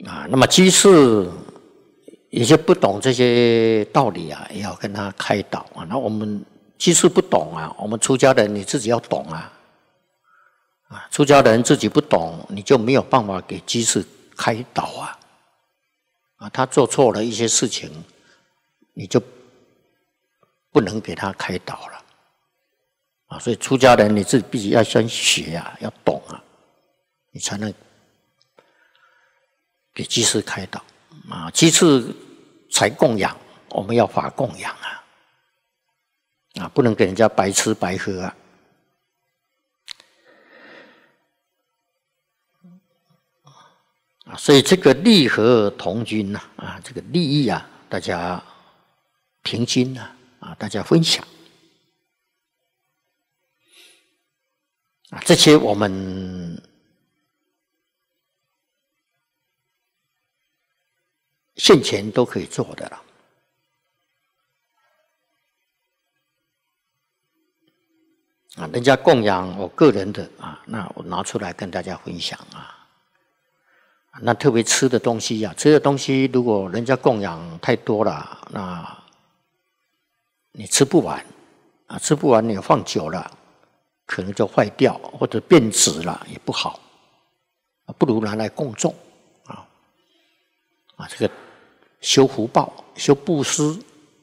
那么居士有些不懂这些道理啊，也要跟他开导啊。那我们居士不懂啊，我们出家人你自己要懂啊。出家人自己不懂，你就没有办法给居士开导啊。他做错了一些事情，你就不能给他开导了。所以出家人你自己必须要先学啊，要懂啊，你才能给居士开导啊。居士才供养，我们要法供养啊，不能给人家白吃白喝啊。所以这个利和同均啊，这个利益啊，大家平均啊，大家分享啊，这些我们现前都可以做的了。人家供养我个人的那我拿出来跟大家分享啊。那特别吃的东西吃的东西如果人家供养太多了，那你吃不完吃不完你放久了可能就坏掉或者变质了也不好，不如拿来供众这个修福报修布施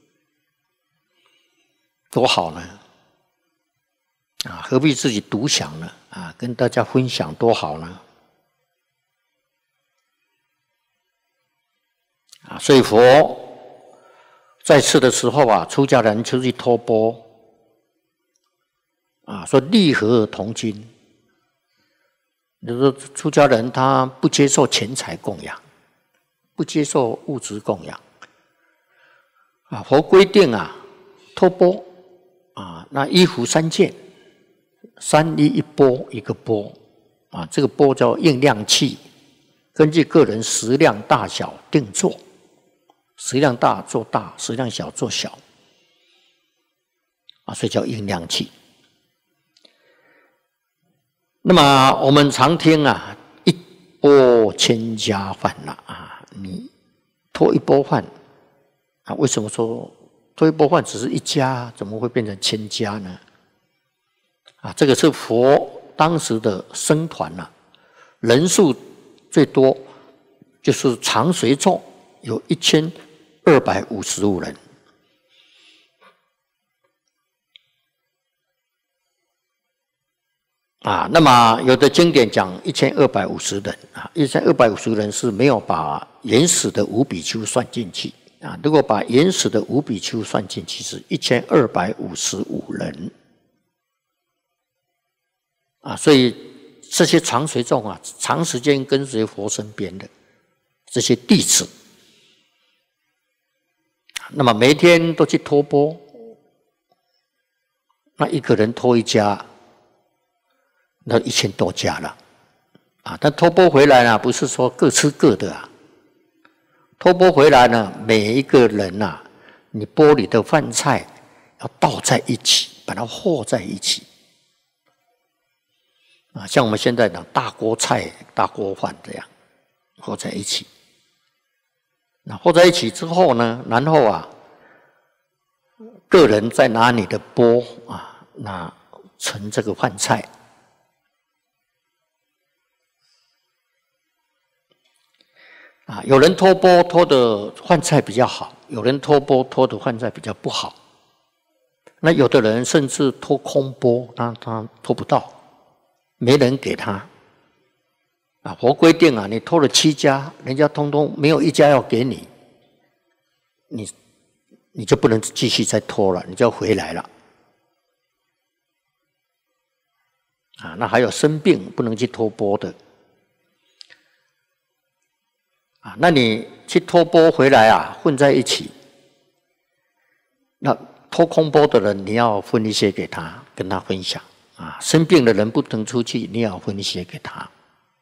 多好呢何必自己独享呢跟大家分享多好呢所以佛在世的时候出家人出去托钵说利和同均，就是说出家人他不接受钱财供养，不接受物质供养佛规定托钵那衣服3件，3衣1钵一个钵这个钵叫应量器，根据个人食量大小定做。食量大做大，食量小做小所以叫应量器。那么我们常听一钵千家饭你托一钵饭为什么说托一钵饭只是一家，怎么会变成千家呢？这个是佛当时的僧团人数最多就是常随众有1255人那么有的经典讲1250人1250人是没有把原始的五比丘算进去如果把原始的五比丘算进去是1255人所以这些常随众长时间跟随佛身边的这些弟子，那么每天都去托钵，那一个人托一家，那1000多家了但托钵回来不是说各吃各的托钵回来呢，每一个人你钵里的饭菜要倒在一起，把它和在一起像我们现在讲大锅菜、大锅饭这样和在一起。那和在一起之后呢，然后个人再拿你的钵那盛这个饭菜有人托钵托的饭菜比较好，有人托钵托的饭菜比较不好。那有的人甚至托空钵，他托不到，没人给他佛规定你托了7家，人家通通没有一家要给你，你就不能继续再托了，你就要回来了那还有生病不能去托钵的那你去托钵回来混在一起，那托空钵的人你要分一些给他，跟他分享生病的人不能出去，你也要分一些给他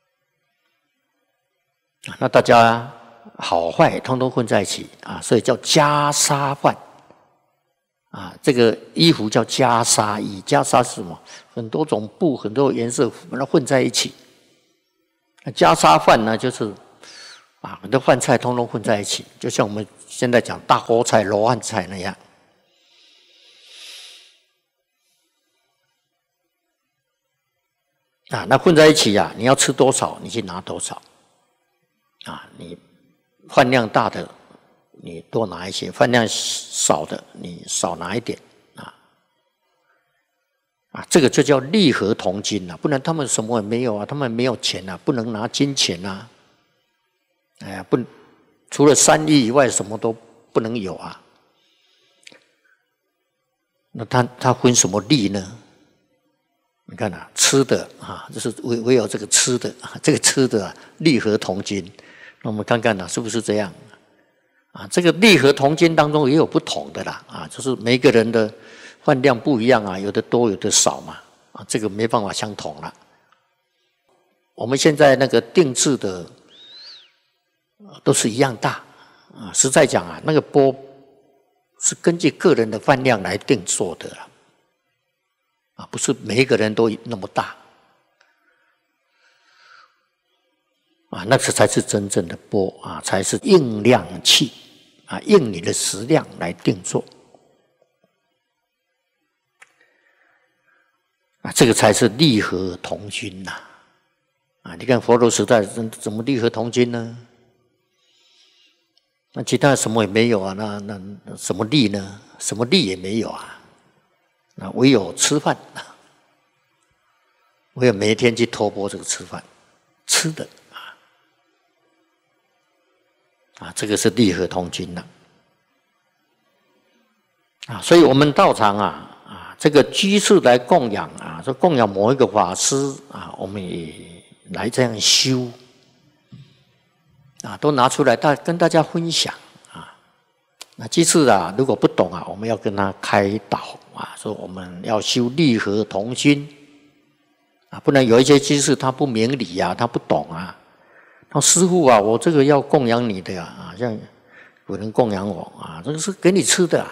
那大家好坏通通混在一起所以叫袈裟饭这个衣服叫袈裟衣，袈裟是什么？很多种布，很多颜色把它混在一起。袈裟饭呢，就是很多饭菜通通混在一起，就像我们现在讲大锅菜、罗汉菜那样。那混在一起你要吃多少，你去拿多少。你饭量大的，你多拿一些；饭量少的，你少拿一点。这个就叫利合同金不然他们什么也没有他们没有钱不能拿金钱不，除了3亿以外，什么都不能有那他分什么利呢？你看吃的就是唯有这个吃的，这个吃的利合同金。那我们看看是不是这样这个利合同金当中也有不同的啦就是每一个人的饭量不一样有的多有的少嘛这个没办法相同了。我们现在那个定制的都是一样大实在讲那个钵是根据个人的饭量来定做的啦不是每一个人都那么大那个才是真正的钵才是应量器应你的食量来定做这个才是利合同均你看佛陀时代怎么利合同均呢？那其他什么也没有那什么利呢？什么利也没有那唯有吃饭唯有每一天去托钵这个吃饭吃的这个是利合同均所以我们道场这个居士来供养说供养某一个法师我们也来这样修都拿出来跟大家分享那居士如果不懂我们要跟他开导说我们要修利合同均不然有一些居士他不明理他不懂他说师父我这个要供养你的像有人供养我这个是给你吃的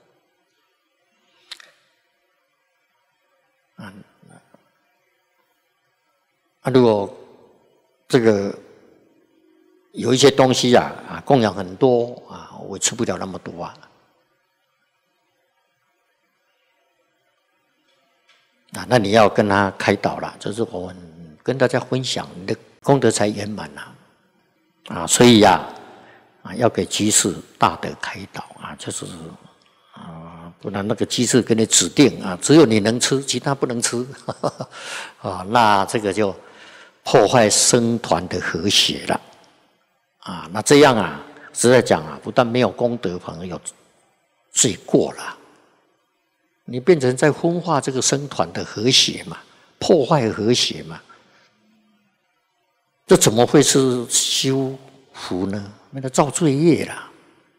如果这个有一些东西供养很多我也吃不了那么多那你要跟他开导了，就是我们跟大家分享，你的功德才圆满所以要给居士大德开导就是不然那个居士给你指定只有你能吃，其他不能吃那这个就破坏僧团的和谐了那这样实在讲不但没有功德，反而有罪过了。你变成在分化这个僧团的和谐嘛，破坏和谐嘛，这怎么会是修福呢？那个造罪业啦，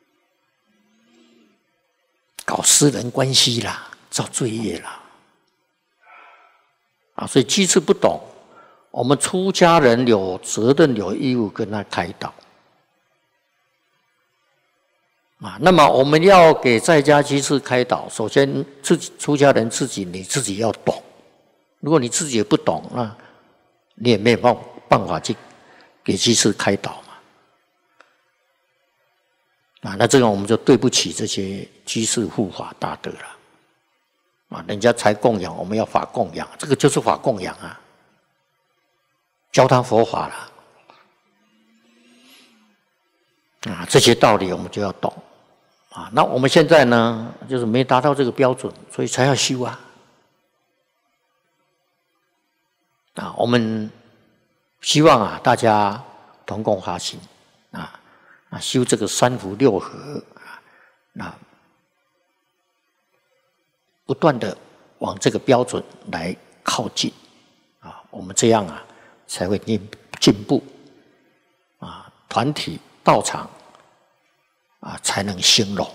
搞私人关系啦，造罪业啦所以居士不懂，我们出家人有责任有义务跟他开导那么我们要给在家居士开导，首先自己出家人你自己要懂。如果你自己也不懂，那你也没有办法去给居士开导嘛。那这样我们就对不起这些居士护法大德了人家才供养，我们要法供养，这个就是法供养教他佛法了这些道理我们就要懂那我们现在呢，就是没达到这个标准，所以才要修我们希望大家同共发心修这个三福六合不断的往这个标准来靠近我们这样才会进步团体道场才能兴隆。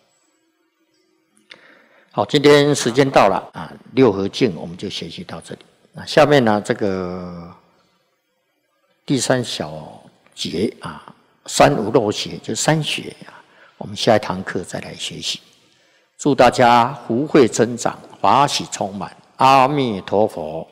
好，今天时间到了六合敬我们就学习到这里。下面呢，这个第三小节三无漏学就三学我们下一堂课再来学习。祝大家福慧增长，法喜充满。阿弥陀佛。